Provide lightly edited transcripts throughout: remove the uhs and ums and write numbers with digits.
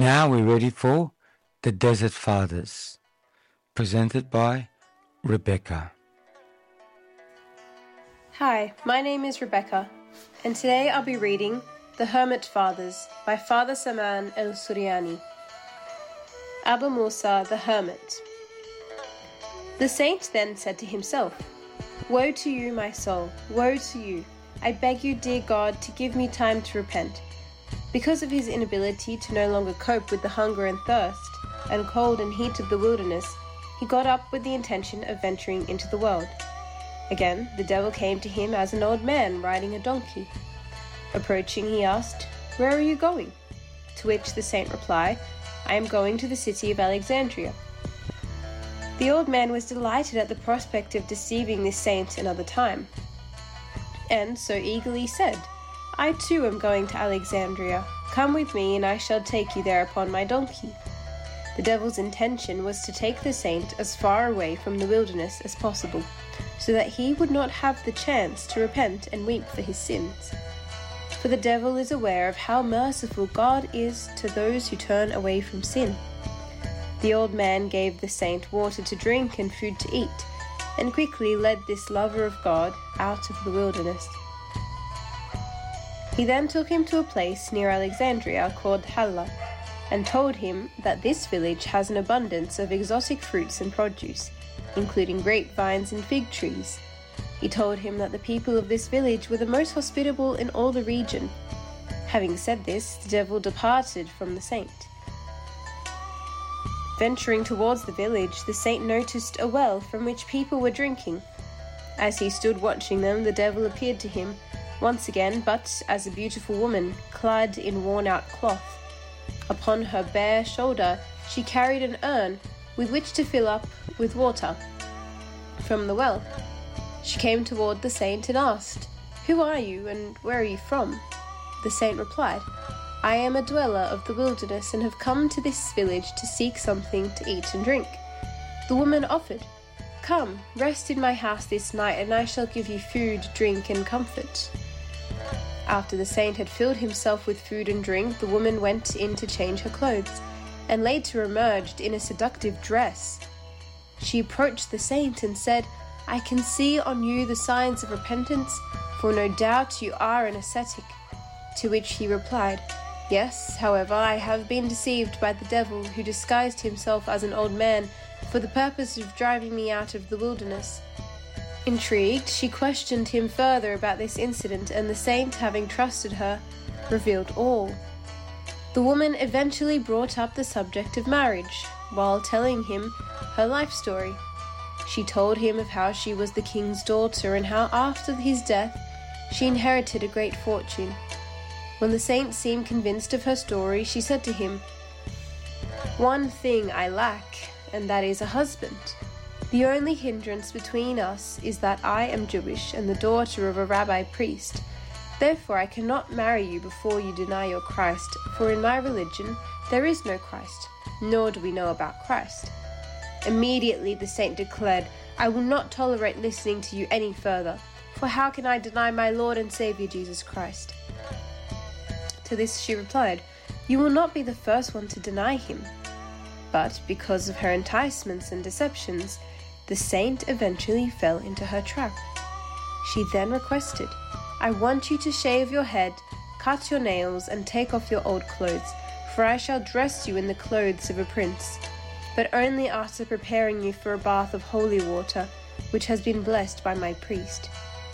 Now we're ready for the Desert Fathers, presented by Rebecca. Hi, my name is Rebecca, and today I'll be reading The Hermit Fathers by Father Saman el-Suryani. Abu Musa the Hermit. The saint then said to himself, "Woe to you, my soul, woe to you. I beg you, dear God, to give me time to repent." Because of his inability to no longer cope with the hunger and thirst and cold and heat of the wilderness, he got up with the intention of venturing into the world. Again, the devil came to him as an old man riding a donkey. Approaching, he asked, "Where are you going?" To which the saint replied, "I am going to the city of Alexandria." The old man was delighted at the prospect of deceiving this saint another time, and so eagerly said, "I too am going to Alexandria. Come with me, and I shall take you there upon my donkey." The devil's intention was to take the saint as far away from the wilderness as possible, so that he would not have the chance to repent and weep for his sins. For the devil is aware of how merciful God is to those who turn away from sin. The old man gave the saint water to drink and food to eat, and quickly led this lover of God out of the wilderness. He then took him to a place near Alexandria called Halla, and told him that this village has an abundance of exotic fruits and produce, including grapevines and fig trees. He told him that the people of this village were the most hospitable in all the region. Having said this, the devil departed from the saint. Venturing towards the village, the saint noticed a well from which people were drinking. As he stood watching them, the devil appeared to him once again, but as a beautiful woman, clad in worn-out cloth. Upon her bare shoulder she carried an urn with which to fill up with water from the well. She came toward the saint and asked, "Who are you, and where are you from?" The saint replied, "I am a dweller of the wilderness and have come to this village to seek something to eat and drink." The woman offered, "Come, rest in my house this night, and I shall give you food, drink, and comfort." After the saint had filled himself with food and drink, the woman went in to change her clothes, and later emerged in a seductive dress. She approached the saint and said, "I can see on you the signs of repentance, for no doubt you are an ascetic." To which he replied, "Yes, however, I have been deceived by the devil, who disguised himself as an old man for the purpose of driving me out of the wilderness." Intrigued, she questioned him further about this incident, and the saint, having trusted her, revealed all. The woman eventually brought up the subject of marriage, while telling him her life story. She told him of how she was the king's daughter, and how after his death she inherited a great fortune. When the saint seemed convinced of her story, she said to him, "One thing I lack, and that is a husband. The only hindrance between us is that I am Jewish and the daughter of a rabbi priest. Therefore I cannot marry you before you deny your Christ, for in my religion there is no Christ, nor do we know about Christ." Immediately the saint declared, "I will not tolerate listening to you any further, for how can I deny my Lord and Savior Jesus Christ?" To this she replied, "You will not be the first one to deny him." But because of her enticements and deceptions, the saint eventually fell into her trap. She then requested, "I want you to shave your head, cut your nails, and take off your old clothes, for I shall dress you in the clothes of a prince, but only after preparing you for a bath of holy water, which has been blessed by my priest."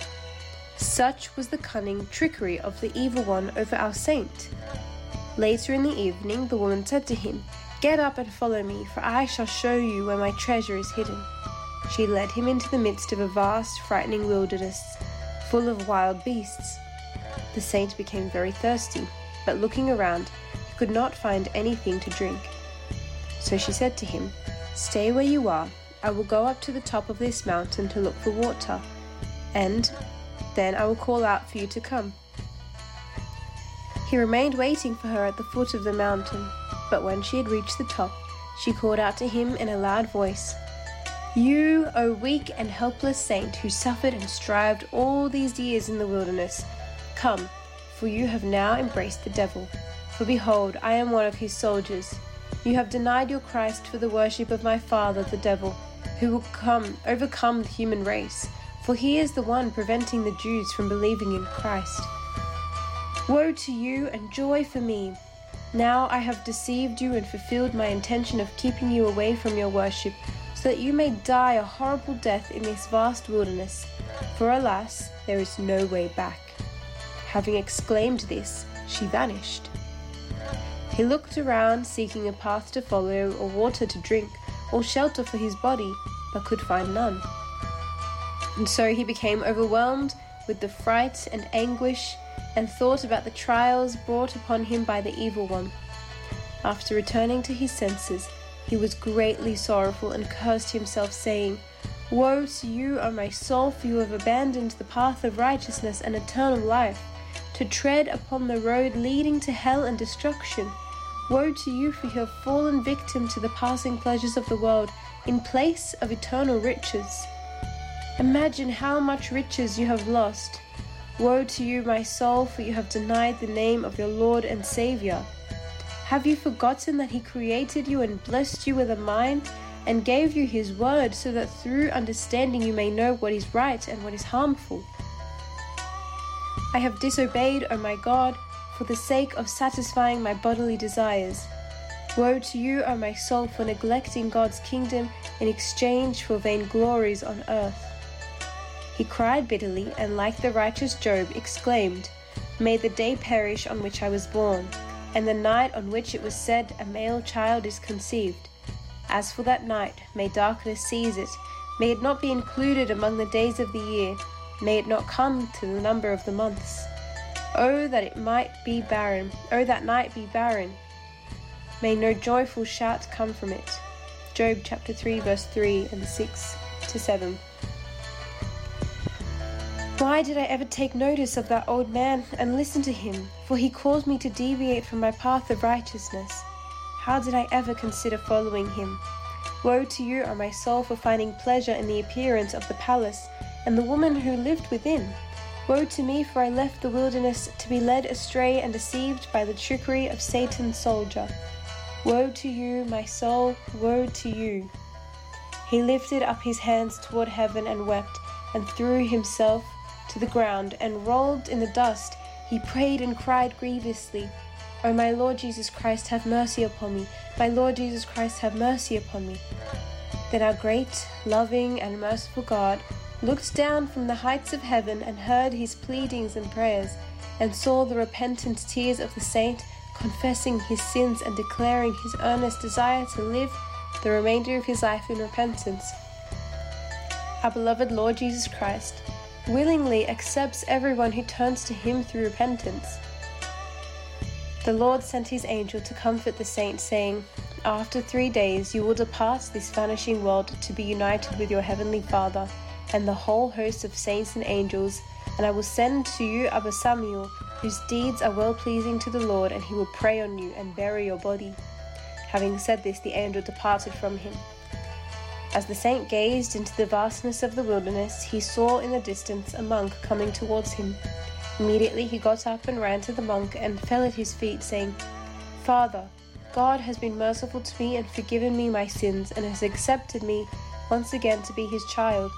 Such was the cunning trickery of the evil one over our saint. Later in the evening, the woman said to him, "Get up and follow me, for I shall show you where my treasure is hidden." She led him into the midst of a vast, frightening wilderness, full of wild beasts. The saint became very thirsty, but looking around, he could not find anything to drink. So she said to him, "Stay where you are. I will go up to the top of this mountain to look for water, and then I will call out for you to come." He remained waiting for her at the foot of the mountain, but when she had reached the top, she called out to him in a loud voice, "You, O weak and helpless saint, who suffered and strived all these years in the wilderness, come, for you have now embraced the devil. For behold, I am one of his soldiers. You have denied your Christ for the worship of my father, the devil, who will overcome the human race, for he is the one preventing the Jews from believing in Christ. Woe to you and joy for me! Now I have deceived you and fulfilled my intention of keeping you away from your worship, so that you may die a horrible death in this vast wilderness. For alas, there is no way back. Having exclaimed this, she vanished. He looked around, seeking a path to follow, or water to drink, or shelter for his body, but could find none. And so he became overwhelmed with the fright and anguish, and thought about the trials brought upon him by the evil one. After returning to his senses, he was greatly sorrowful and cursed himself, saying, Woe to you, O my soul, for you have abandoned the path of righteousness and eternal life, to tread upon the road leading to hell and destruction. Woe to you, for you have fallen victim to the passing pleasures of the world in place of eternal riches. Imagine how much riches you have lost. Woe to you, my soul, for you have denied the name of your Lord and Saviour. Have you forgotten that he created you and blessed you with a mind, and gave you his word, so that through understanding you may know what is right and what is harmful? I have disobeyed, O my God, for the sake of satisfying my bodily desires. Woe to you, O my soul, for neglecting God's kingdom in exchange for vain glories on earth. He cried bitterly, and like the righteous Job, exclaimed, May the day perish on which I was born, and the night on which it was said, A male child is conceived. As for that night, may darkness seize it, may it not be included among the days of the year, may it not come to the number of the months. Oh, that it might be barren, oh, that night be barren. May no joyful shout come from it. Job chapter 3, verse 3 and 6 to 7. Why did I ever take notice of that old man and listen to him? For he caused me to deviate from my path of righteousness. How did I ever consider following him? Woe to you, O my soul, for finding pleasure in the appearance of the palace and the woman who lived within. Woe to me, for I left the wilderness to be led astray and deceived by the trickery of Satan's soldier. Woe to you, my soul, woe to you. He lifted up his hands toward heaven and wept, and threw himself to the ground, and rolled in the dust. He prayed and cried grievously, O my Lord Jesus Christ, have mercy upon me. My Lord Jesus Christ, have mercy upon me. Then our great, loving, and merciful God looked down from the heights of heaven and heard his pleadings and prayers, and saw the repentant tears of the saint, confessing his sins and declaring his earnest desire to live the remainder of his life in repentance. Our beloved Lord Jesus Christ willingly accepts everyone who turns to him through repentance. The Lord sent his angel to comfort the saint, saying, After 3 days you will depart this vanishing world to be united with your heavenly Father and the whole host of saints and angels, and I will send to you Abba Samuel, whose deeds are well-pleasing to the Lord, and he will pray on you and bury your body. Having said this, the angel departed from him. As the saint gazed into the vastness of the wilderness, he saw in the distance a monk coming towards him. Immediately he got up and ran to the monk and fell at his feet, saying, Father, God has been merciful to me and forgiven me my sins, and has accepted me once again to be his child.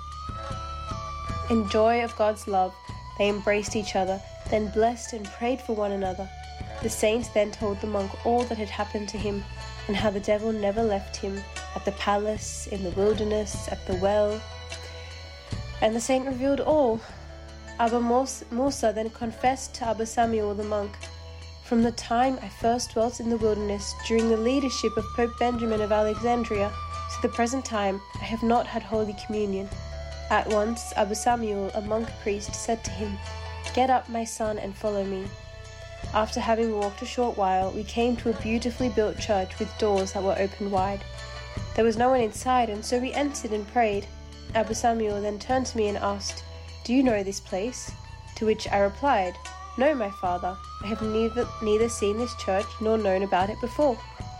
In joy of God's love, they embraced each other, then blessed and prayed for one another. The saint then told the monk all that had happened to him, and how the devil never left him, at the palace, in the wilderness, at the well. And the saint revealed all. Abba Musa then confessed to Abba Samuel the monk, From the time I first dwelt in the wilderness during the leadership of Pope Benjamin of Alexandria to the present time, I have not had Holy Communion. At once Abba Samuel, a monk priest, said to him, Get up, my son, and follow me. After having walked a short while, we came to a beautifully built church with doors that were open wide. There was no one inside, and so we entered and prayed. Abba Samuel then turned to me and asked, Do you know this place? To which I replied, No, my father, I have neither seen this church nor known about it before.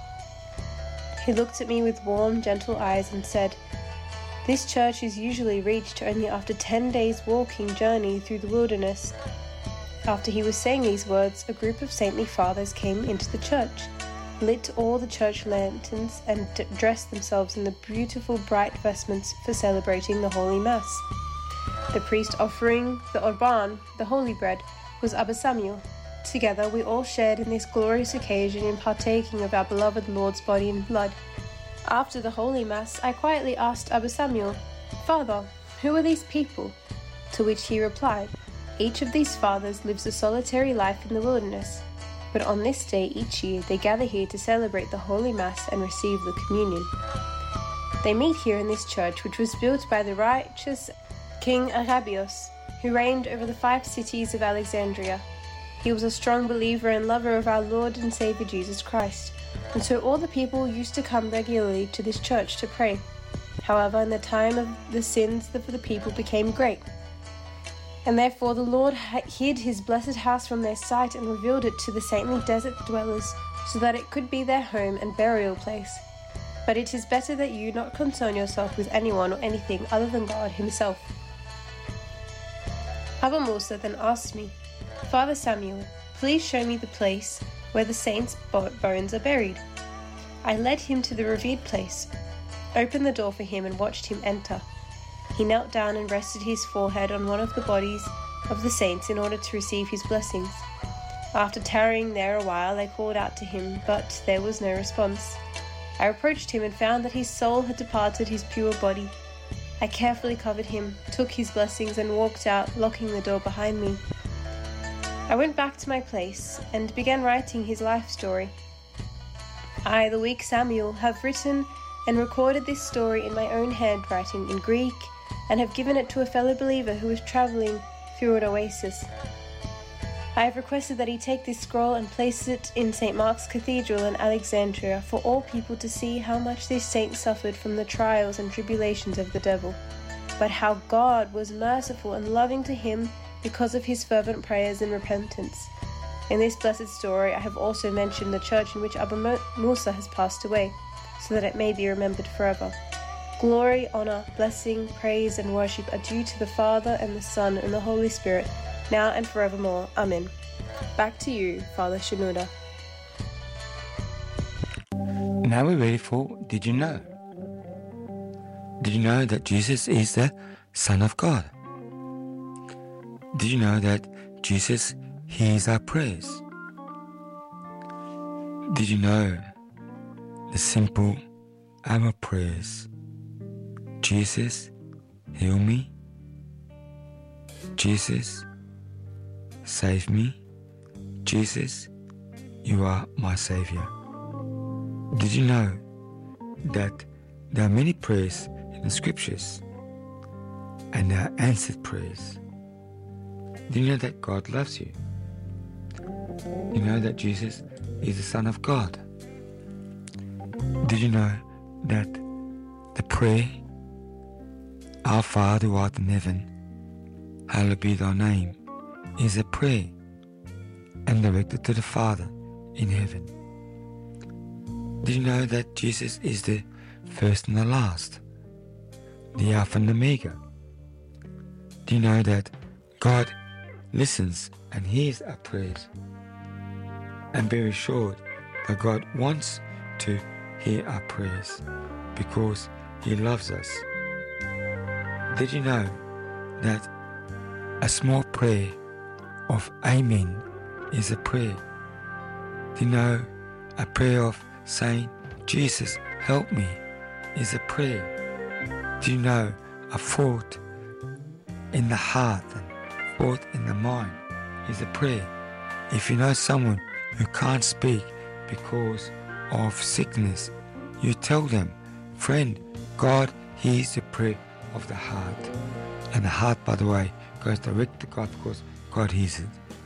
He looked at me with warm, gentle eyes and said, This church is usually reached only after 10 days' walking journey through the wilderness. After he was saying these words, a group of saintly fathers came into the church, lit all the church lanterns, and dressed themselves in the beautiful bright vestments for celebrating the Holy Mass. The priest offering the Orban, the holy bread, was Abba Samuel. Together we all shared in this glorious occasion in partaking of our beloved Lord's body and blood. After the Holy Mass, I quietly asked Abba Samuel, "Father, who are these people?" To which he replied, "Each of these fathers lives a solitary life in the wilderness, but on this day each year they gather here to celebrate the Holy Mass and receive the communion. They meet here in this church, which was built by the righteous King Arabios, who reigned over the 5 cities of Alexandria. He was a strong believer and lover of our Lord and Saviour Jesus Christ, and so all the people used to come regularly to this church to pray. However, in the time of the sins of the people became great, and therefore the Lord hid his blessed house from their sight and revealed it to the saintly desert dwellers, so that it could be their home and burial place. But it is better that you not concern yourself with anyone or anything other than God himself." Abba Musa then asked me, "Father Samuel, please show me the place where the saints' bones are buried." I led him to the revered place, opened the door for him, and watched him enter. He knelt down and rested his forehead on one of the bodies of the saints in order to receive his blessings. After tarrying there a while, I called out to him, but there was no response. I approached him and found that his soul had departed his pure body. I carefully covered him, took his blessings, and walked out, locking the door behind me. I went back to my place and began writing his life story. I, the weak Samuel, have written and recorded this story in my own handwriting in Greek, and have given it to a fellow believer who is travelling through an oasis. I have requested that he take this scroll and place it in St. Mark's Cathedral in Alexandria for all people to see how much this saint suffered from the trials and tribulations of the devil, but how God was merciful and loving to him because of his fervent prayers and repentance. In this blessed story I have also mentioned the church in which Abba Musa has passed away, so that it may be remembered forever. Glory, honor, blessing, praise, and worship are due to the Father and the Son and the Holy Spirit, now and forevermore. Amen. Back to you, Father Shenouda. Now we're ready for Did You Know? Did you know that Jesus is the Son of God? Did you know that Jesus hears our prayers? Did you know the simple Abba prayers? Jesus, heal me. Jesus, save me. Jesus, you are my Savior. Did you know that there are many prayers in the scriptures and there are answered prayers? Did you know that God loves you? You know that Jesus is the Son of God? Did you know that the prayer, Our Father who art in heaven, hallowed be thy name, is a prayer and directed to the Father in heaven? Did you know that Jesus is the first and the last, the Alpha and the Omega? Do you know that God listens and hears our prayers? And be assured that God wants to hear our prayers because He loves us. Did you know that a small prayer of Amen is a prayer? Do you know a prayer of saying, Jesus, help me, is a prayer? Do you know a thought in the heart and thought in the mind is a prayer? If you know someone who can't speak because of sickness, you tell them, friend, God hears the prayer of the heart. And the heart, by the way, goes direct to God because God hears it.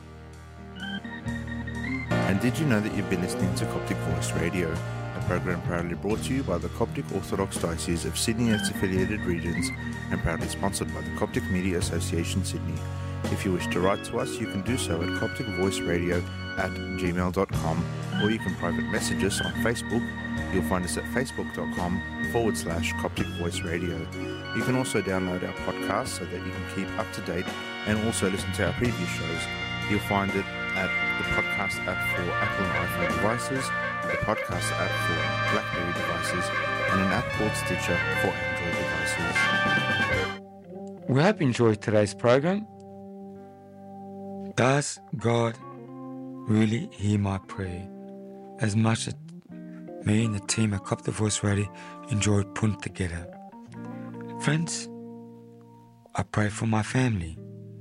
And did you know that you've been listening to Coptic Voice Radio, a program proudly brought to you by the Coptic Orthodox Diocese of Sydney and its affiliated regions, and proudly sponsored by the Coptic Media Association Sydney. If you wish to write to us, you can do so at copticvoiceradio@gmail.com, or you can private message us on Facebook. You'll find us at facebook.com/Coptic Voice Radio. You can also download our podcast so that you can keep up to date and also listen to our previous shows You'll find it at the podcast app for Apple and iPhone devices, the podcast app for BlackBerry devices, and an app called Stitcher for Android devices. We hope you enjoyed today's program. Does God really hear my prayer as much as me and the team at Coptic Voice Radio enjoyed putting together? Friends, I pray for my family.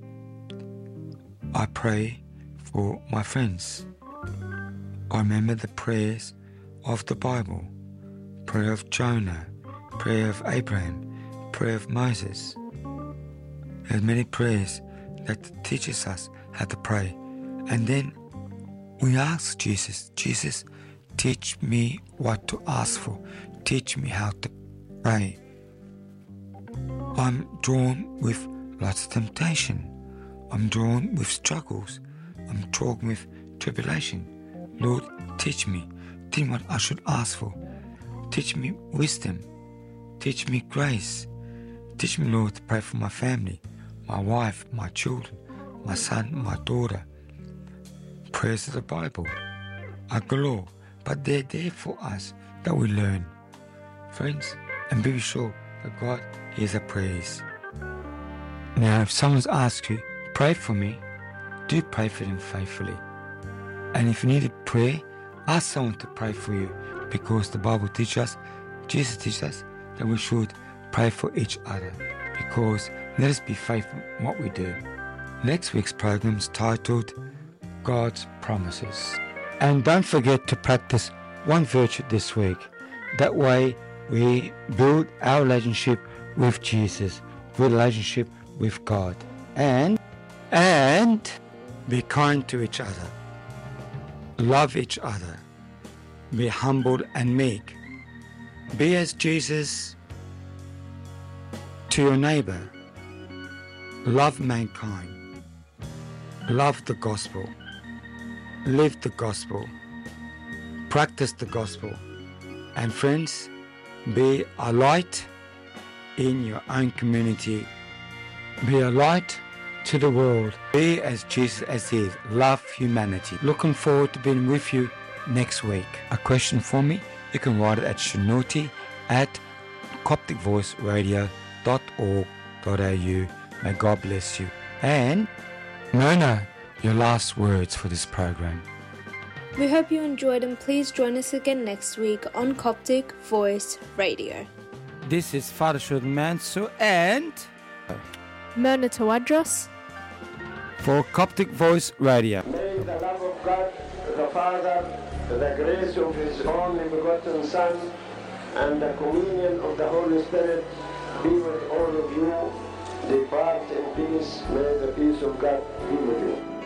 I pray for my friends. I remember the prayers of the Bible, prayer of Jonah, prayer of Abraham, prayer of Moses. There's many prayers that teaches us how to pray. And then we ask Jesus, teach me what to ask for. Teach me how to pray. I'm drawn with lots of temptation. I'm drawn with struggles. I'm drawn with tribulation. Lord, teach me what I should ask for. Teach me wisdom. Teach me grace. Teach me, Lord, to pray for my family, my wife, my children, my son, my daughter. Prayers of the Bible are galore, but they're there for us that we learn. Friends, and be sure that God hears our prayers. Now, if someone's asked you, pray for me, do pray for them faithfully. And if you need a prayer, ask someone to pray for you, because the Bible teaches us, Jesus teaches us, that we should pray for each other, because let us be faithful in what we do. Next week's program is titled God's Promises. And don't forget to practice one virtue this week. That way we build our relationship with Jesus, relationship with God. And be kind to each other. Love each other. Be humble and meek. Be as Jesus to your neighbor. Love mankind. Love the gospel. Live the gospel. Practice the gospel. And friends, be a light in your own community. Be a light to the world. Be as Jesus as he is. Love humanity. Looking forward to being with you next week. A question for me? You can write it at shanuti@copticvoiceradio.org.au. May God bless you. And Myrna, your last words for this program. We hope you enjoyed, and please join us again next week on Coptic Voice Radio. This is Father Shud Mansu and Myrna Tawadros for Coptic Voice Radio. May the love of God, the Father, the grace of His only begotten Son, and the communion of the Holy Spirit be with all of you. Depart in peace. May the peace of God be with you.